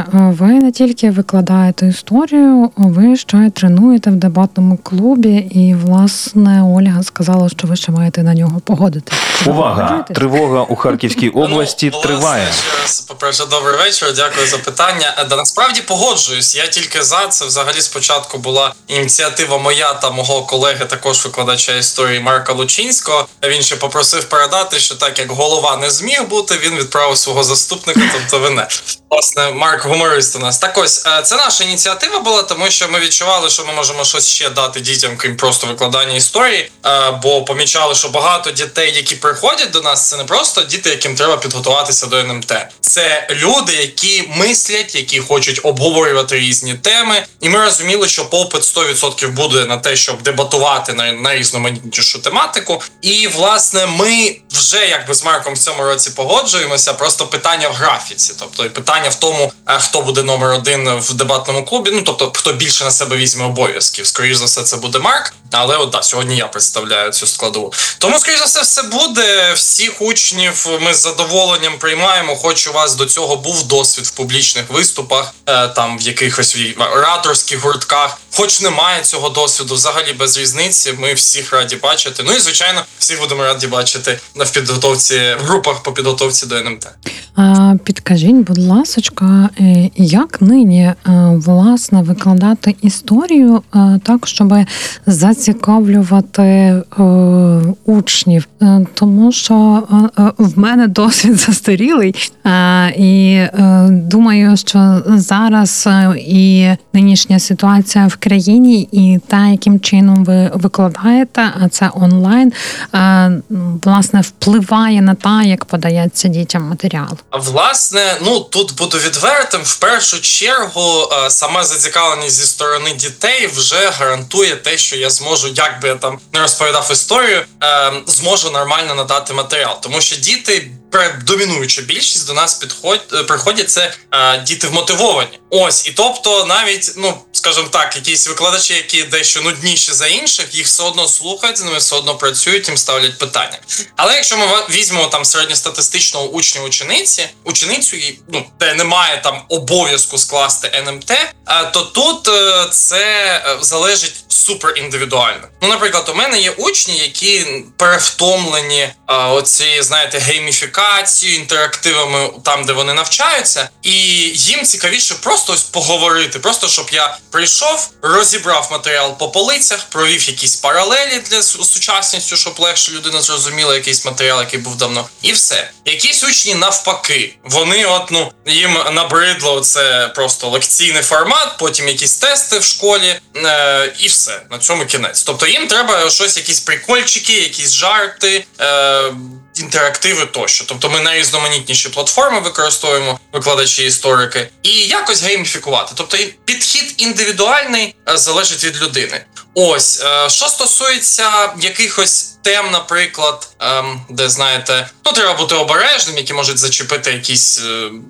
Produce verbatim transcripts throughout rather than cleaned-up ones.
ви не тільки викладаєте історію, ви ще й тренуєте в дебатному клубі, і, власне, Ольга сказала, що ви ще маєте на нього погодити. Увага! Тривога у Харківській області ну, триває. Власне, ще раз, по-перше, добрий вечір, дякую за питання. Да, насправді погоджуюсь, я тільки за. Це взагалі спочатку була ініціатива моя та мого колеги, також викладача історії Марка Лучинського. Він ще попросив передати, що так як голова не зміг бути, він відправив свого заступника, тобто мене. Власне, Марк гуморист у нас. Так ось, це наша ініціатива була, тому що ми відчували, що ми можемо щось ще дати дітям, крім просто викладання історії, бо помічали, що багато дітей, які приходять до нас, це не просто діти, яким треба підготуватися до ен ем те. Це люди, які мислять, які хочуть обговорювати різні теми, і ми розуміли, що попит сто відсотків буде на те, щоб дебатувати на найрізноманітнішу тематику. І, власне, ми вже якби з Марком в цьому році погоджуємося, просто питання в графіці, тобто і питання в тому, хто буде номер один в дебатному клубі, ну, тобто, хто більше на себе візьме обов'язків. Скоріше за все, це буде Марк, але от, да, сьогодні я представляю цю складову. Тому, скоріше за все, все буде, всіх учнів ми з задоволенням приймаємо, хоч у вас до цього був досвід в публічних виступах, там в якихось ораторських гуртках, хоч немає цього досвіду, взагалі без різниці, ми всіх раді бачити. Ну і, звичайно, всіх будемо раді бачити в підготовці, в групах по підготовці до ен ем те. А, підкажіть, будь ласочка, як нині, власне, викладати історію так, щоб зацікавлювати е, учнів? Тому що в мене досвід застарілий, е, і е, думаю, що зараз і нинішня ситуація в країні, і те, яким чином ви викладаєте, а це онлайн, е, власне, впливає на те, як подається дітям матеріал. Власне, ну, тут буду відвертим. В першу чергу, сама зацікавленість зі сторони дітей вже гарантує те, що я зможу, як би я там не розповідав історію, зможу нормально надати матеріал. Тому що діти, домінуюча більшість до нас підходять, приходять, це е, діти вмотивовані. Ось, і тобто навіть, ну, скажімо так, якісь викладачі, які дещо нудніші за інших, їх все одно слухають, з ними все одно працюють, їм ставлять питання. Але якщо ми візьмемо там середньостатистичного учня-учениці, ученицю, ну, де немає там обов'язку скласти ен ем те, е, то тут е, це залежить супер індивідуально. Ну, наприклад, у мене є учні, які перевтомлені е, оці, знаєте, гейміфікацією, інтерактивами там, де вони навчаються, і їм цікавіше просто ось поговорити, просто щоб я прийшов, розібрав матеріал по полицях, провів якісь паралелі для сучасністю, щоб легше людина зрозуміла якийсь матеріал, який був давно, і все. Якісь учні навпаки, вони от, ну, їм набридло це просто лекційний формат, потім якісь тести в школі, е, і все. На цьому кінець. Тобто їм треба щось, якісь прикольчики, якісь жарти, е, інтерактиви тощо. Тобто ми найрізноманітніші платформи використовуємо, викладачі-історики, і якось гейміфікувати. Тобто підхід індивідуальний залежить від людини. Ось, е, що стосується якихось тем, наприклад, ем, де, знаєте, ну, треба бути обережним, які можуть зачепити якісь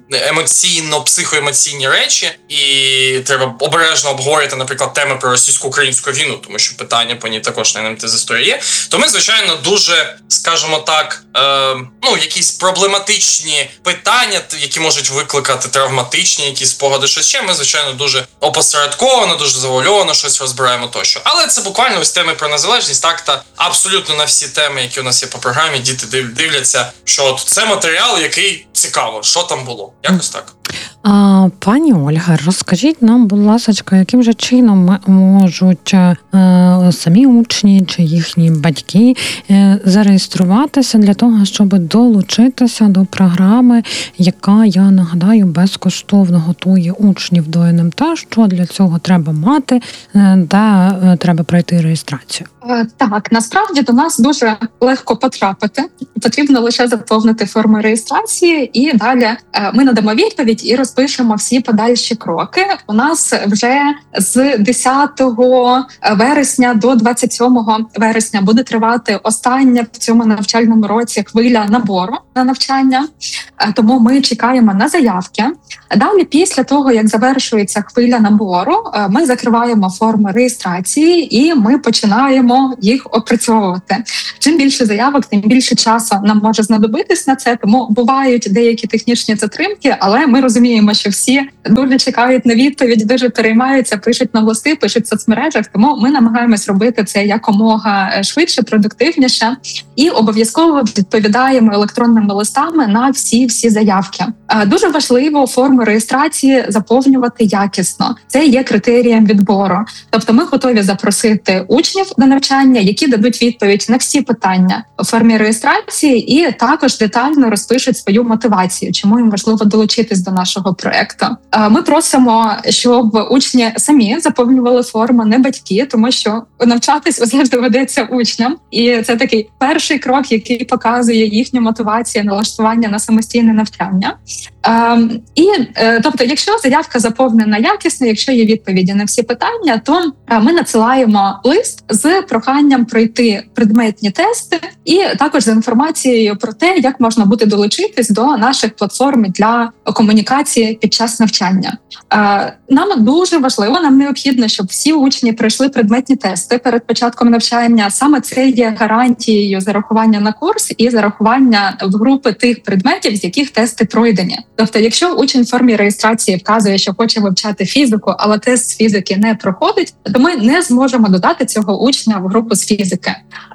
емоційно-психоемоційні речі, і треба обережно обговорити, наприклад, теми про російсько-українську війну, тому що питання по ній також на ен ем те з історії є. То ми, звичайно, дуже, скажімо так, е, ну, якісь проблематичні питання, які можуть викликати травматичні якісь спогади, щось ще, ми, звичайно, дуже опосередковано, дуже завуальовано щось розбираємо тощо. Але це буквально ось теми про незалежність, так, та абсолютно на всі теми, які у нас є по програмі, діти дивляться, що от це матеріал, який цікаво, що там було. Якось так. А, пані Ольга, розкажіть нам, будь ласка, яким же чином можуть е, самі учні чи їхні батьки е, зареєструватися для того, щоб долучитися до програми, яка, я нагадаю, безкоштовно готує учнів до ен ем те, що для цього треба мати, е, де е, треба пройти реєстрацію? Так, насправді до нас дуже легко потрапити. Потрібно лише заповнити форму реєстрації, і далі ми надамо відповідь і розпишемо всі подальші кроки. У нас вже з десятого вересня до двадцять сьомого вересня буде тривати остання в цьому навчальному році хвиля набору на навчання, тому ми чекаємо на заявки. Далі, після того, як завершується хвиля набору, ми закриваємо форми реєстрації і ми починаємо їх опрацьовувати. Чим більше заявок, тим більше часу нам може знадобитись на це, тому бувають деякі технічні затримки, але ми розуміємо, розуміємо, що всі дуже чекають на відповідь, дуже переймаються, пишуть на листи, пишуть в соцмережах. Тому ми намагаємось робити це якомога швидше, продуктивніше і обов'язково відповідаємо електронними листами на всі всі заявки. Дуже важливо форму реєстрації заповнювати якісно. Це є критерієм відбору. Тобто ми готові запросити учнів до навчання, які дадуть відповідь на всі питання у формі реєстрації і також детально розпишуть свою мотивацію, чому їм важливо долучитись до нашого проекту. Ми просимо, щоб учні самі заповнювали форму, не батьки, тому що навчатись завжди ведеться учням. І це такий перший крок, який показує їхню мотивацію, налаштування на самостійне навчання. Ем, і, е, тобто, якщо заявка заповнена якісно, якщо є відповіді на всі питання, то е, ми надсилаємо лист з проханням пройти предметні тести і також з інформацією про те, як можна буде долучитись до наших платформ для комунікації під час навчання. Е, нам дуже важливо, нам необхідно, щоб всі учні пройшли предметні тести перед початком навчання. Саме це є гарантією зарахування на курс і зарахування в групи тих предметів, з яких тести пройдені. Тобто, якщо учень в формі реєстрації вказує, що хоче вивчати фізику, але тест з фізики не проходить, то ми не зможемо додати цього учня в групу з фізики.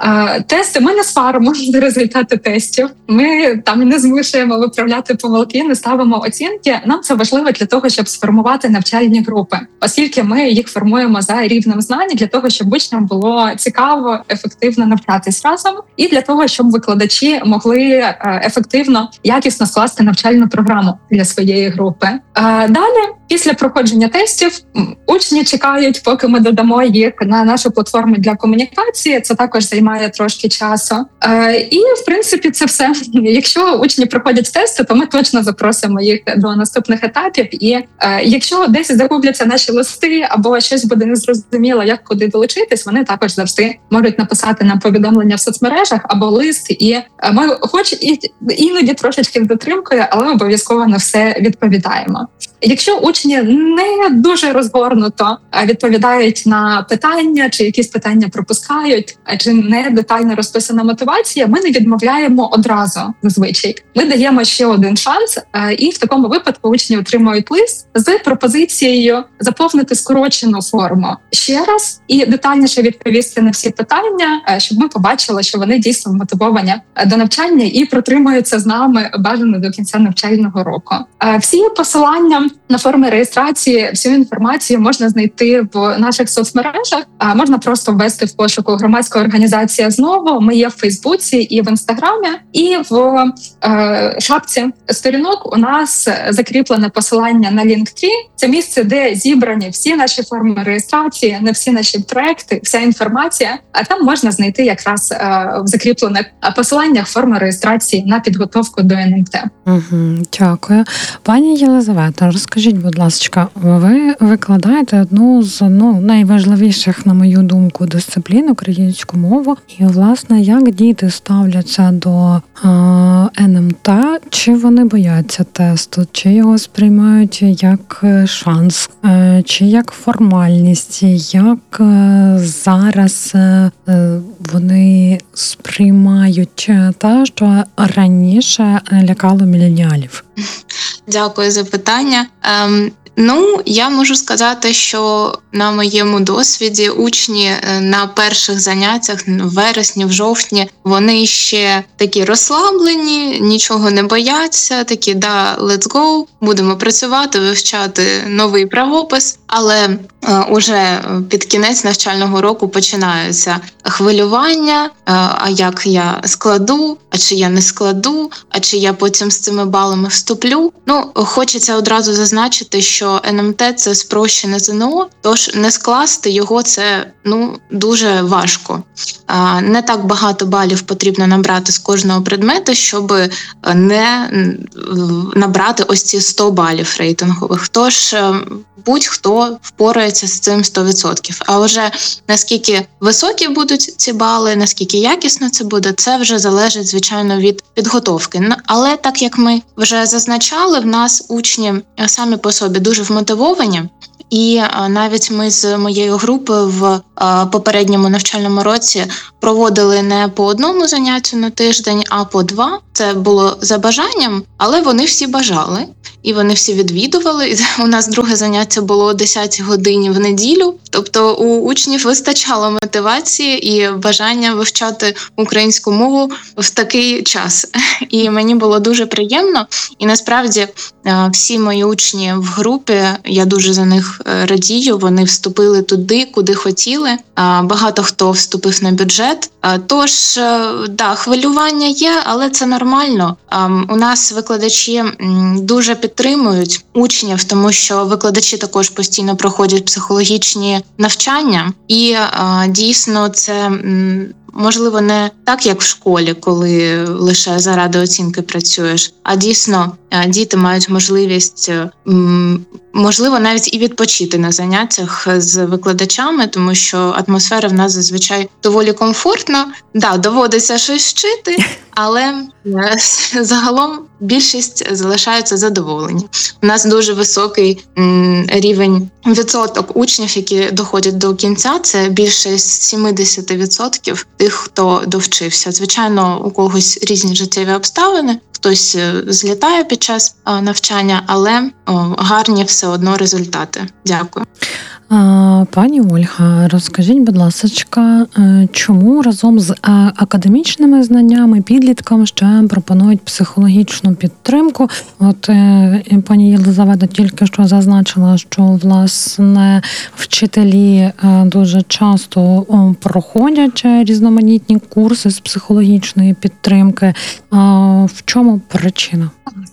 Тести ми не сваримо за результати тестів, ми там не змушуємо виправляти помилки, не ставимо оцінки. Нам це важливо для того, щоб сформувати навчальні групи, оскільки ми їх формуємо за рівнем знань для того, щоб учням було цікаво, ефективно навчатись разом і для того, щоб викладачі могли ефективно, якісно скласти навчальну програму для своєї групи. Далі, після проходження тестів, учні чекають, поки ми додамо їх на нашу платформу для комунікації. Це також займає трошки часу. І, в принципі, це все. Якщо учні проходять тести, то ми точно запросимо їх до наступних етапів. І якщо десь загубляться наші листи або щось буде незрозуміло, як куди долучитись, вони також завжди можуть написати нам повідомлення в соцмережах або лист. І ми, хоч і іноді трошечки з затримкою, але обов'язково на все відповідаємо. Якщо учні не дуже розгорнуто відповідають на питання, чи якісь питання пропускають, чи не детально розписана мотивація, ми не відмовляємо одразу зазвичай. Ми даємо ще один шанс, і в такому випадку учні отримують лист з пропозицією заповнити скорочену форму ще раз і детальніше відповісти на всі питання, щоб ми побачили, що вони дійсно мотивовані до навчання і протримуються з нами бажано до кінця навчального року. Всі посилання на форми реєстрації, всю інформацію можна знайти в наших соцмережах, а можна просто ввести в пошуку громадська організація «Знову». Ми є в Фейсбуці і в Інстаграмі, і в е, шапці сторінок у нас закріплене посилання на Linktree. Це місце, де зібрані всі наші форми реєстрації, на всі наші проекти, вся інформація. А там можна знайти якраз е, в закріплених посиланнях форми реєстрації на підготовку до ен ем те. Угу, дякую. Пані Єлизавета, розкажіть, будь ласка, ви викладаєте одну з ну, найважливіших, на мою думку, дисциплін, українську мову. І, власне, як діти ставляться до е, ен ем те? Чи вони бояться тесту? Чи його сприймають як шанс? Е, чи як формальність? Як е, зараз е, вони сприймають те, що раніше лякало міленіалів? Дякую за питання. Ем, ну, я можу сказати, що на моєму досвіді учні на перших заняттях в вересні, в жовтні, вони ще такі розслаблені, нічого не бояться, такі, да, let's go, будемо працювати, вивчати новий правопис, але е, уже під кінець навчального року починаються хвилювання, е, а як я складу, а чи я не складу, а чи я потім з цими балами вступлю. Ну, хочеться одразу зазначити, що ен ем те – це спрощене зе ен о, тож не скласти його це, ну, дуже важко. А, не так багато балів потрібно набрати з кожного предмету, щоб не набрати ось ці сто балів рейтингових. Тож будь-хто впорається з цим сто відсотків. А вже наскільки високі будуть ці бали, наскільки якісно це буде, це вже залежить, звичайно, від підготовки. Але так як ми вже зазначали, в нас учні самі по собі дуже вмотивовані. І навіть ми з моєю групою в попередньому навчальному році проводили не по одному заняттю на тиждень, а по два. Це було за бажанням, але вони всі бажали. І вони всі відвідували. У нас друге заняття було о десятій годині в неділю. Тобто у учнів вистачало мотивації і бажання вивчати українську мову в такий час. І мені було дуже приємно. І насправді всі мої учні в групі, я дуже за них радію, вони вступили туди, куди хотіли. Багато хто вступив на бюджет. Тож, да, хвилювання є, але це нормально. У нас викладачі дуже підтримують учнів, тому що викладачі також постійно проходять психологічні навчання. І дійсно це можливо не так, як в школі, коли лише заради оцінки працюєш, а дійсно діти мають можливість, можливо, навіть і відпочити на заняттях з викладачами, тому що атмосфера в нас зазвичай доволі комфортна. Да, доводиться щось вчити, але загалом більшість залишаються задоволені. У нас дуже високий рівень відсоток учнів, які доходять до кінця. Це більше сімдесят відсотків тих, хто довчився. Звичайно, у когось різні життєві обставини, хтось злітає під час навчання, але гарні все одно результати. Дякую. Пані Ольга, розкажіть, будь ласка, чому разом з академічними знаннями підліткам ще пропонують психологічну підтримку? От пані Єлизавета тільки що зазначила, що, власне, вчителі дуже часто проходять різноманітні курси з психологічної підтримки. В чому причина?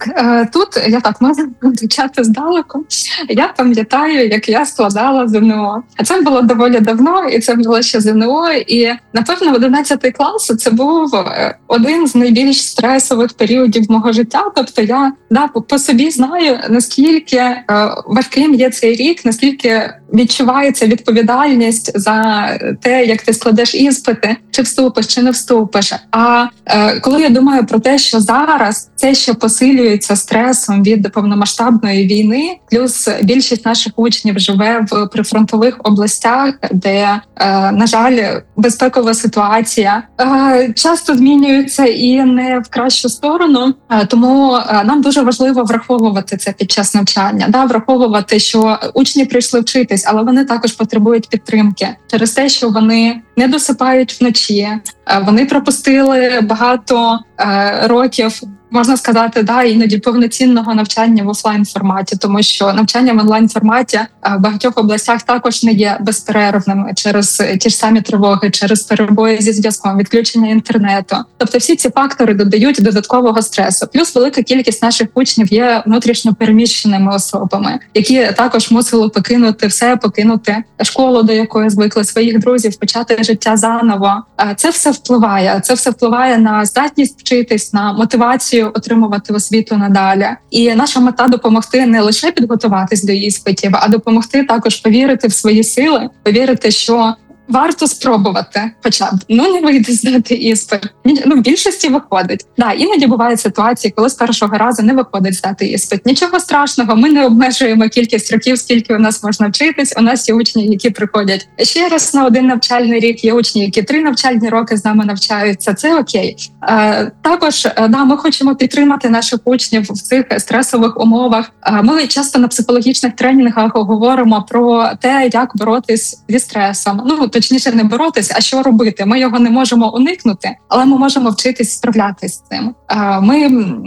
Тут я так можу почати здалеку. Я пам'ятаю, як я складала ЗНО. А це було доволі давно, і це було ще ЗНО. І, напевно, одинадцятий клас – це був один з найбільш стресових періодів мого життя. Тобто я да, по собі знаю, наскільки важким є цей рік, наскільки відчувається відповідальність за те, як ти складеш іспити, чи вступиш, чи не вступиш. А е, коли я думаю про те, що зараз це ще посилюється стресом від повномасштабної війни, плюс більшість наших учнів живе в прифронтових областях, де, е, на жаль, безпекова ситуація е, часто змінюється і не в кращу сторону. Е, тому е, нам дуже важливо враховувати це під час навчання, да, враховувати, що учні прийшли вчитись, але вони також потребують підтримки через те, що вони не досипають вночі, вони пропустили багато е, років, можна сказати, да, іноді повноцінного навчання в офлайн-форматі, тому що навчання в онлайн-форматі в багатьох областях також не є безперервними через ті ж самі тривоги, через перебої зі зв'язком, відключення інтернету. Тобто всі ці фактори додають додаткового стресу. Плюс велика кількість наших учнів є внутрішньо переміщеними особами, які також мусили покинути все, покинути школу, до якої звикли, своїх друзів, почати життя заново. Це все впливає. Це все впливає на здатність вчитись, на мотивацію отримувати освіту надалі. І наша мета допомогти не лише підготуватись до іспитів, а допомогти також повірити в свої сили, повірити, що варто спробувати, хоча б ну не вийде здати іспит. Ну, в більшості виходить. Да, іноді бувають ситуації, коли з першого разу не виходить здати іспит. Нічого страшного, ми не обмежуємо кількість років, скільки у нас можна вчитись. У нас є учні, які приходять ще раз на один навчальний рік. Є учні, які три навчальні роки з нами навчаються. Це окей. Е, також да, ми хочемо підтримати наших учнів в цих стресових умовах. Е, ми часто на психологічних тренінгах говоримо про те, як боротись зі стресом. Ну, точніше, не боротись, а що робити. Ми його не можемо уникнути, але ми можемо вчитись справлятись з цим. Ми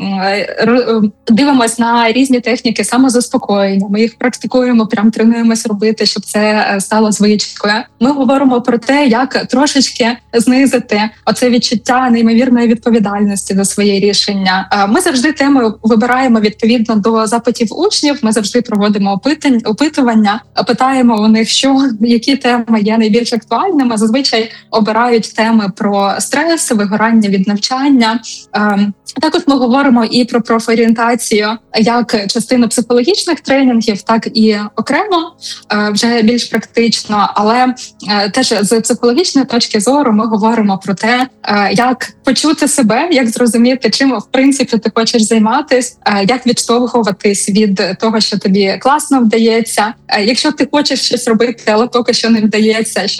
дивимося на різні техніки самозаспокоєння, ми їх практикуємо, прям тренуємось робити, щоб це стало звичкою. Ми говоримо про те, як трошечки знизити оце відчуття неймовірної відповідальності за своє рішення. Ми завжди теми вибираємо відповідно до запитів учнів, ми завжди проводимо опитування, питаємо у них, що, які теми є найбільш актуальними. Зазвичай обирають теми про стрес, вигорання від навчання. Також ми говоримо і про профорієнтацію як частину психологічних тренінгів, так і окремо, вже більш практично. Але теж з психологічної точки зору ми говоримо про те, як почути себе, як зрозуміти, чим в принципі ти хочеш займатися, як відштовхуватись від того, що тобі класно вдається. Якщо ти хочеш щось робити, але поки що не вдається, що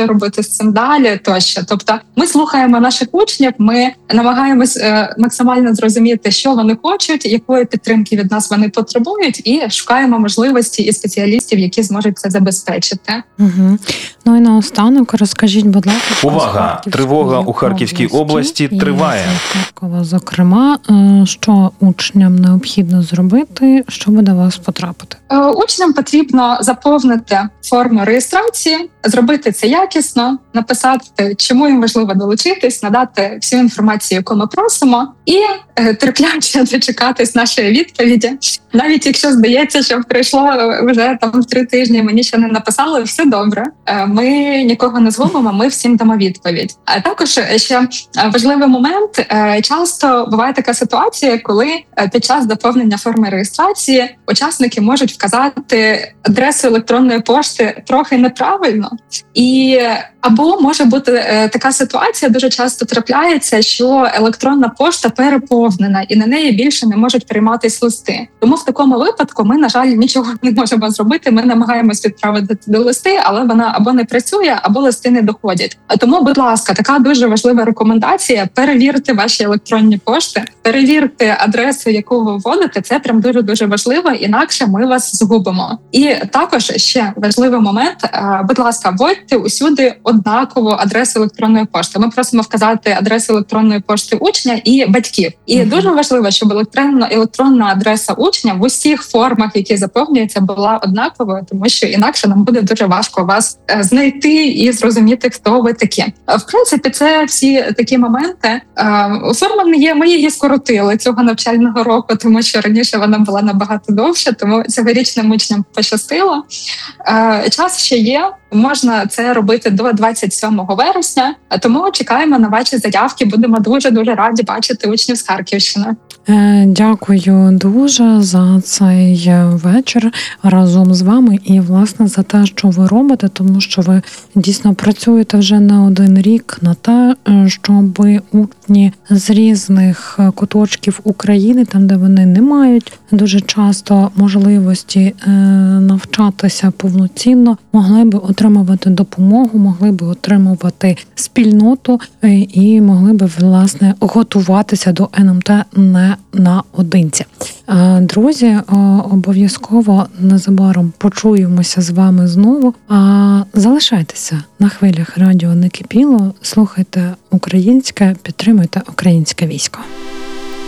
що робити з цим далі, тощо. Тобто ми слухаємо наших учнів, ми намагаємось е, максимально зрозуміти, що вони хочуть, якої підтримки від нас вони потребують, і шукаємо можливості і спеціалістів, які зможуть це забезпечити. Угу. Ну і наостанок розкажіть, будь ласка, увага! Тривога у Харківській області триває. Харкова, зокрема, що учням необхідно зробити, щоб до вас потрапити? Учням потрібно заповнити форму реєстрації, зробити це якісно, написати, чому їм важливо долучитись, надати всю інформацію, яку ми просимо, і терпляче дочекатись нашої відповіді. Навіть якщо здається, що пройшло вже там три тижні, мені ще не написали, все добре. Ми нікого не згубимо, ми всім дамо відповідь. А також ще важливий момент. Часто буває така ситуація, коли під час доповнення форми реєстрації учасники можуть вказати адресу електронної пошти трохи неправильно. І або може бути е, така ситуація, дуже часто трапляється, що електронна пошта переповнена і на неї більше не можуть прийматись листи. Тому в такому випадку ми, на жаль, нічого не можемо зробити. Ми намагаємось відправити до листи, але вона або не працює, або листи не доходять. А тому, будь ласка, така дуже важлива рекомендація: перевірте ваші електронні пошти, перевірте адресу, яку ви вводите. Це прям дуже дуже важливо, інакше ми вас згубимо. І також ще важливий момент: е, будь ласка, вводьте усюди однакову адресу електронної пошти. Ми просимо вказати адресу електронної пошти учня і батьків. І mm-hmm. дуже важливо, щоб електронна, електронна адреса учня в усіх формах, які заповнюються, була однаковою, тому що інакше нам буде дуже важко вас знайти і зрозуміти, хто ви такі. В принципі, це всі такі моменти. Форма не є, ми її скоротили цього навчального року, тому що раніше вона була набагато довше, тому цьогорічним учням пощастило. Час ще є. Можна це робити до двадцять сьомого вересня, тому чекаємо на ваші заявки. Будемо дуже-дуже раді бачити учнів з Харківщини. Дякую дуже за цей вечір разом з вами і, власне, за те, що ви робите, тому що ви дійсно працюєте вже не один рік на те, щоб учні з різних куточків України, там, де вони не мають дуже часто можливості навчатися повноцінно, могли би отримувати допомогу, могли би отримувати спільноту і могли би, власне, готуватися до ен ем те не наодинці. Друзі, обов'язково незабаром почуємося з вами знову. А залишайтеся на хвилях радіо Некипіло, слухайте українське, підтримуйте українське військо.